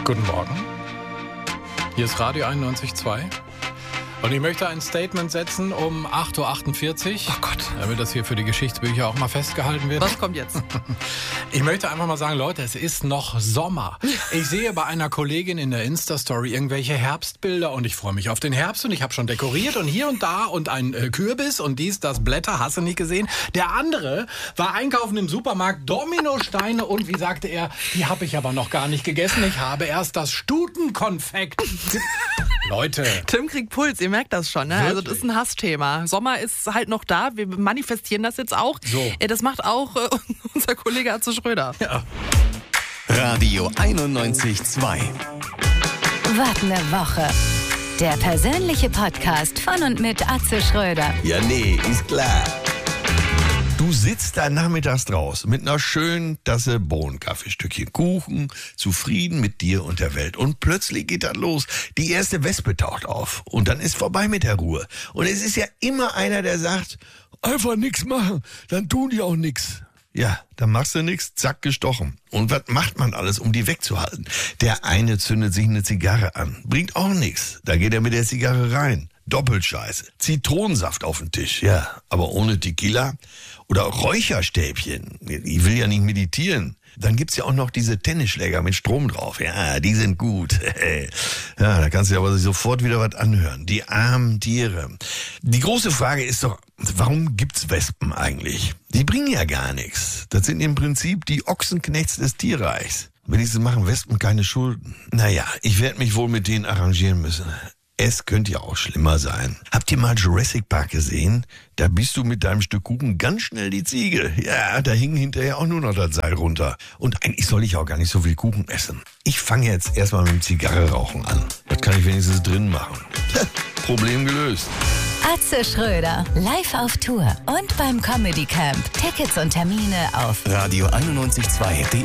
Guten Morgen. Hier ist Radio 91.2. Und ich möchte ein Statement setzen um 8.48 Uhr. Oh Gott. Damit das hier für die Geschichtsbücher auch mal festgehalten wird. Was kommt jetzt? Ich möchte einfach mal sagen, Leute, es ist noch Sommer. Ich sehe bei einer Kollegin in der Insta-Story irgendwelche Herbstbilder und ich freue mich auf den Herbst und ich habe schon dekoriert und hier und da und ein Kürbis und dies, das, Blätter, hast du nicht gesehen. Der andere war einkaufen im Supermarkt, Dominosteine und wie sagte er, die habe ich aber noch gar nicht gegessen. Ich habe erst das Stutenkonfekt. Leute. Tim kriegt Puls, ihr merkt das schon, ne? Also das ist ein Hassthema. Sommer ist halt noch da, wir manifestieren das jetzt auch. So. Das macht auch unser Kollege Atze Schröder. Ja. Radio 91.2. Was ne Woche. Der persönliche Podcast von und mit Atze Schröder. Ja, nee, ist klar. Du sitzt da nachmittags draußen mit einer schönen Tasse Bohnenkaffee, Stückchen Kuchen, zufrieden mit dir und der Welt. Und plötzlich geht das los. Die erste Wespe taucht auf. Und dann ist vorbei mit der Ruhe. Und es ist ja immer einer, der sagt, einfach nichts machen, dann tun die auch nichts. Ja, dann machst du nichts, zack, gestochen. Und was macht man alles, um die wegzuhalten? Der eine zündet sich eine Zigarre an. Bringt auch nichts. Da geht er mit der Zigarre rein. Doppelscheiße. Zitronensaft auf den Tisch. Ja, aber ohne Tequila. Oder Räucherstäbchen. Ich will ja nicht meditieren. Dann gibt's ja auch noch diese Tennisschläger mit Strom drauf. Ja, die sind gut. Ja, da kannst du dir aber sofort wieder was anhören. Die armen Tiere. Die große Frage ist doch, warum gibt's Wespen eigentlich? Die bringen ja gar nichts. Das sind im Prinzip die Ochsenknechts des Tierreichs. Wenigstens machen Wespen keine Schulden. Naja, ich werde mich wohl mit denen arrangieren müssen. Es könnte ja auch schlimmer sein. Habt ihr mal Jurassic Park gesehen? Da bist du mit deinem Stück Kuchen ganz schnell die Ziege. Ja, da hing hinterher auch nur noch das Seil runter. Und eigentlich soll ich auch gar nicht so viel Kuchen essen. Ich fange jetzt erstmal mit dem Zigarre-Rauchen an. Das kann ich wenigstens drin machen. Problem gelöst. Atze Schröder, live auf Tour und beim Comedy Camp. Tickets und Termine auf Radio 91.2.de